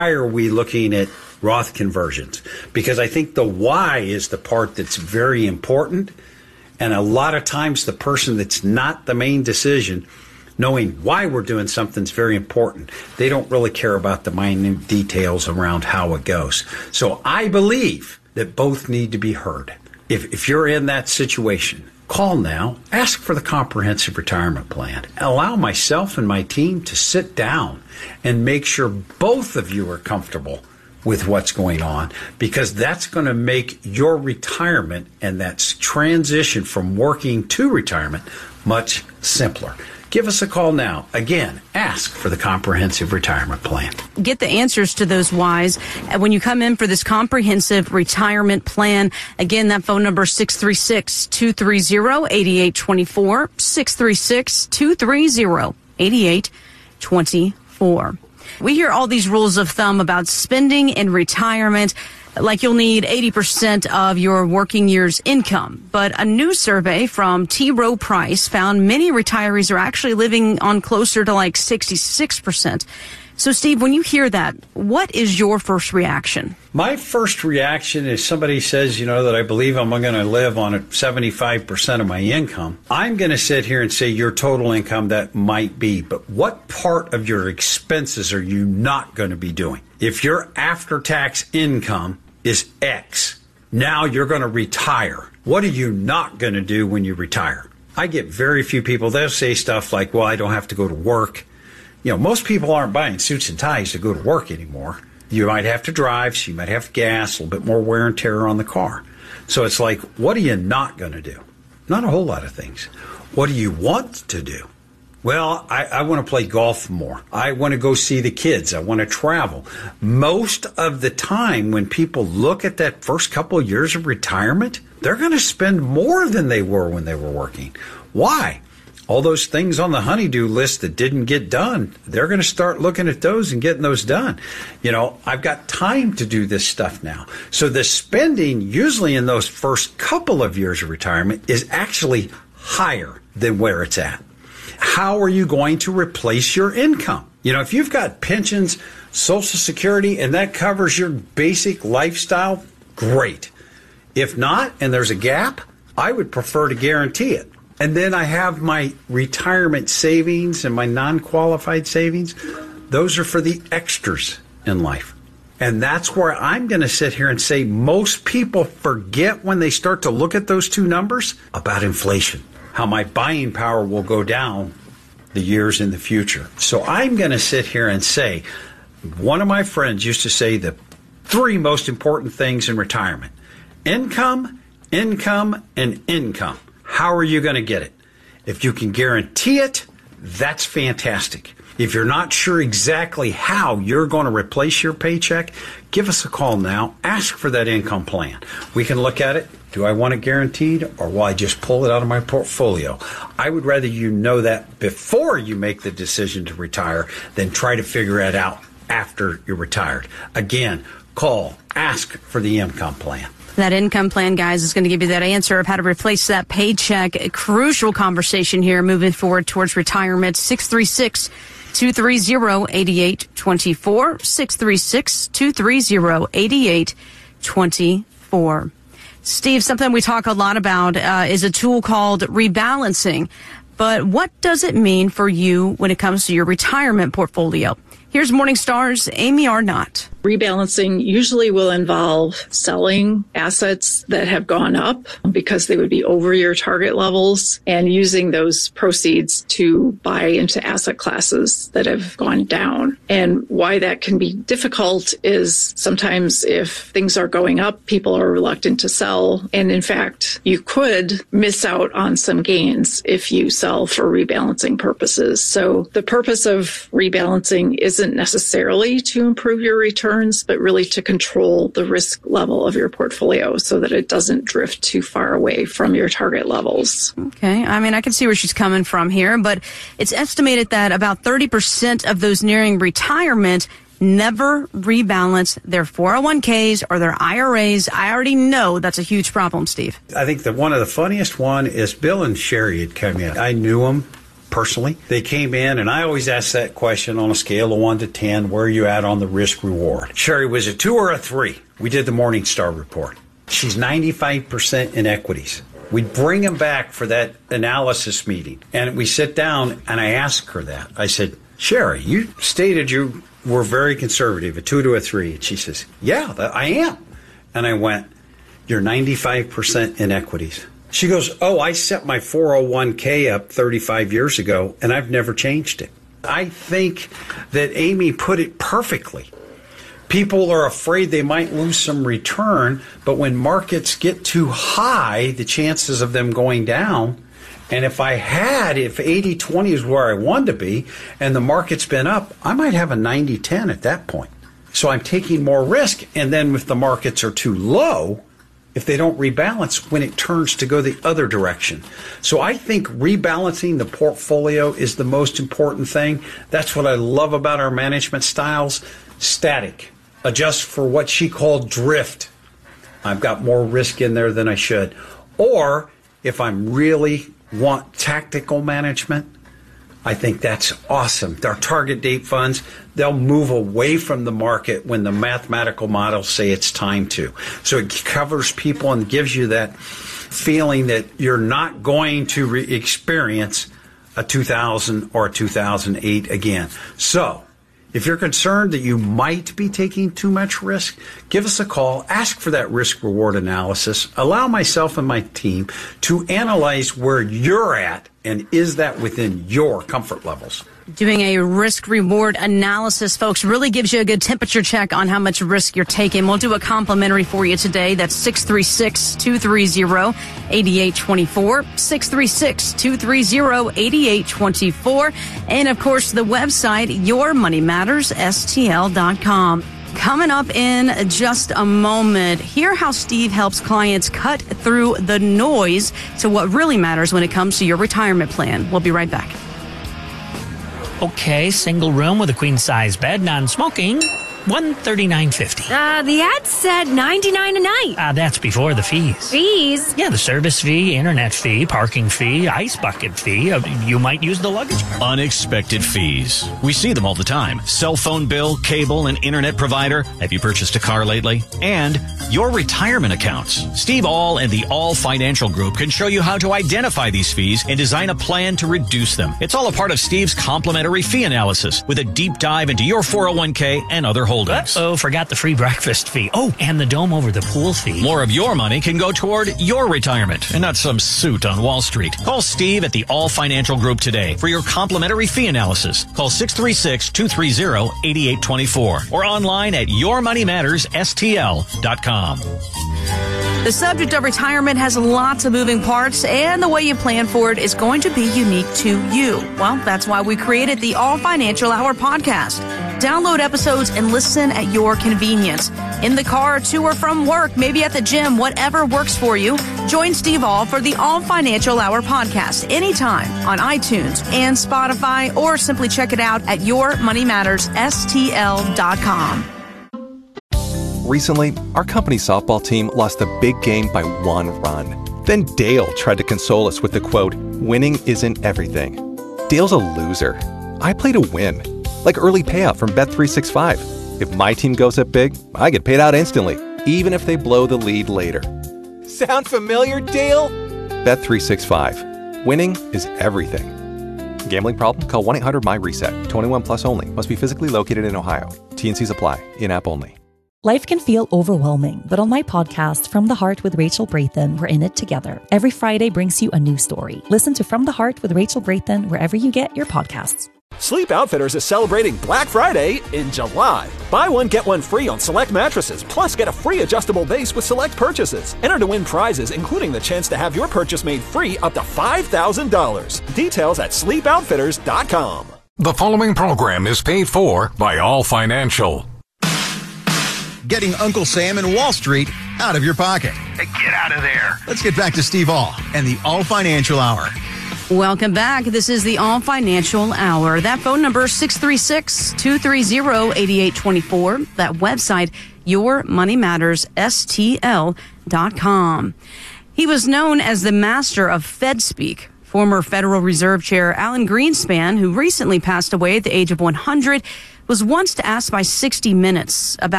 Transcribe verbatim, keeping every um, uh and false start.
Why are we looking at Roth conversions? Because I think the why is the part that's very important. And a lot of times the person that's not the main decision, knowing why we're doing something is very important. They don't really care about the minute details around how it goes. So I believe that both need to be heard. If, if you're in that situation, call now, ask for the comprehensive retirement plan. Allow myself and my team to sit down and make sure both of you are comfortable with what's going on, because that's going to make your retirement and that transition from working to retirement much simpler. Give us a call now. Again, ask for the comprehensive retirement plan. Get the answers to those whys when you come in for this comprehensive retirement plan. Again, that phone number is six three six, two three zero, eight eight two four, six three six, two three zero, eight eight two four. We hear all these rules of thumb about spending in retirement, like you'll need eighty percent of your working year's income. But a new survey from T. Rowe Price found many retirees are actually living on closer to like sixty-six percent. So, Steve, when you hear that, what is your first reaction? My first reaction is somebody says, you know, that I believe I'm going to live on seventy-five percent of my income. I'm going to sit here and say your total income, that might be. But what part of your expenses are you not going to be doing? If your after-tax income is X, now you're going to retire. What are you not going to do when you retire? I get very few people, they'll say stuff like, well, I don't have to go to work. You know, most people aren't buying suits and ties to go to work anymore. You might have to drive, so you might have gas, a little bit more wear and tear on the car. So it's like, what are you not going to do? Not a whole lot of things. What do you want to do? Well, I, I want to play golf more. I want to go see the kids. I want to travel. Most of the time when people look at that first couple of years of retirement, they're going to spend more than they were when they were working. Why? All those things on the honey-do list that didn't get done, they're going to start looking at those and getting those done. You know, I've got time to do this stuff now. So the spending usually in those first couple of years of retirement is actually higher than where it's at. How are you going to replace your income? You know, if you've got pensions, Social Security, and that covers your basic lifestyle, great. If not, and there's a gap, I would prefer to guarantee it. And then I have my retirement savings and my non-qualified savings. Those are for the extras in life. And that's where I'm going to sit here and say most people forget when they start to look at those two numbers about inflation, how my buying power will go down the years in the future. So I'm going to sit here and say, one of my friends used to say the three most important things in retirement: income, income, and income. How are you going to get it? If you can guarantee it, that's fantastic. If you're not sure exactly how you're going to replace your paycheck, give us a call now. Ask for that income plan. We can look at it. Do I want it guaranteed, or will I just pull it out of my portfolio? I would rather you know that before you make the decision to retire than try to figure it out after you're retired. Again, call, ask for the income plan. That income plan, guys, is going to give you that answer of how to replace that paycheck. A crucial conversation here moving forward towards retirement. six three six, two three zero, eight eight two four. six three six, two three zero, eight eight two four. Steve, something we talk a lot about uh, is a tool called rebalancing. But what does it mean for you when it comes to your retirement portfolio? Here's Morningstar's Amy Arnott. Rebalancing usually will involve selling assets that have gone up because they would be over your target levels and using those proceeds to buy into asset classes that have gone down. And why that can be difficult is sometimes if things are going up, people are reluctant to sell. And in fact, you could miss out on some gains if you sell for rebalancing purposes. So the purpose of rebalancing isn't necessarily to improve your return, but really to control the risk level of your portfolio so that it doesn't drift too far away from your target levels. Okay. I mean, I can see where she's coming from here, but it's estimated that about thirty percent of those nearing retirement never rebalance their four oh one k's or their I R A's. I already know that's a huge problem, Steve. I think that one of the funniest one is Bill and Sherry had come in. I knew them personally. They came in, and I always ask that question on a scale of one to ten, where are you at on the risk reward? Sherry, was a two or a three? We did the Morningstar report. She's ninety-five percent in equities. We bring them back for that analysis meeting, and we sit down, and I ask her that. I said, Sherry, you stated you were very conservative, a two to a three. And she says, yeah, that I am. And I went, you're ninety-five percent in equities. She goes, oh, I set my four oh one k up thirty-five years ago, and I've never changed it. I think that Amy put it perfectly. People are afraid they might lose some return, but when markets get too high, the chances of them going down. And if I had, if eighty twenty is where I wanted to be, and the market's been up, I might have a ninety ten at that point. So I'm taking more risk. And then if the markets are too low, if they don't rebalance, when it turns to go the other direction. So I think rebalancing the portfolio is the most important thing. That's what I love about our management styles. Static. Adjust for what she called drift. I've got more risk in there than I should. Or if I'm really want tactical management, I think that's awesome. Our target date funds, they'll move away from the market when the mathematical models say it's time to. So it covers people and gives you that feeling that you're not going to re- experience a two thousand or a two thousand eight again. So if you're concerned that you might be taking too much risk, give us a call. Ask for that risk-reward analysis. Allow myself and my team to analyze where you're at, and is that within your comfort levels. Doing a risk-reward analysis, folks, really gives you a good temperature check on how much risk you're taking. We'll do a complimentary for you today. That's six three six, two three zero, eight eight two four, six three six, two three zero, eight eight two four. And, of course, the website, your money matters S T L dot com. Coming up in just a moment, hear how Steve helps clients cut through the noise to what really matters when it comes to your retirement plan. We'll be right back. Okay, single room with a queen-size bed, non-smoking, one thirty-nine fifty. Uh, the ad said ninety-nine a night. Ah, uh, that's before the fees. Fees? Yeah, the service fee, internet fee, parking fee, ice bucket fee. Uh, you might use the luggage cart. Unexpected fees. We see them all the time. Cell phone bill, cable, and internet provider. Have you purchased a car lately? And your retirement accounts. Steve All and the All Financial Group can show you how to identify these fees and design a plan to reduce them. It's all a part of Steve's complimentary fee analysis with a deep dive into your four oh one k and other holdings. Oh, forgot the free breakfast fee. Oh, and the dome over the pool fee. More of your money can go toward your retirement and not some suit on Wall Street. Call Steve at the All Financial Group today for your complimentary fee analysis. Call six three six, two three zero, eight eight two four or online at your money matters S T L dot com. The subject of retirement has lots of moving parts, and the way you plan for it is going to be unique to you. Well, that's why we created the All Financial Hour podcast. Download episodes and listen at your convenience. In the car, to or from work, maybe at the gym, whatever works for you. Join Steve All for the All Financial Hour podcast anytime on iTunes and Spotify, or simply check it out at your money matters S T L dot com. Recently, our company's softball team lost a big game by one run. Then Dale tried to console us with the quote, "Winning isn't everything." Dale's a loser. I play to win. Like early payout from Bet three sixty-five. If my team goes up big, I get paid out instantly, even if they blow the lead later. Sound familiar, Dale? Bet three sixty-five. Winning is everything. Gambling problem? Call one eight hundred M Y reset. twenty-one plus only. Must be physically located in Ohio. T and Cs apply. In-app only. Life can feel overwhelming, but on my podcast, From the Heart with Rachel Brathen, we're in it together. Every Friday brings you a new story. Listen to From the Heart with Rachel Brathen wherever you get your podcasts. Sleep Outfitters is celebrating Black Friday in July. Buy one, get one free on select mattresses, plus get a free adjustable base with select purchases. Enter to win prizes, including the chance to have your purchase made free up to five thousand dollars. Details at sleep outfitters dot com. The following program is paid for by All Financial. Getting Uncle Sam and Wall Street out of your pocket. Hey, get out of there. Let's get back to Steve All and the All Financial Hour. Welcome back. This is the All Financial Hour. That phone number, six three six, two three zero, eight eight two four. That website, your money matters S T L dot com. He was known as the master of Fed speak Former Federal Reserve Chair Alan Greenspan, who recently passed away at the age of one hundred, was once asked by sixty minutes about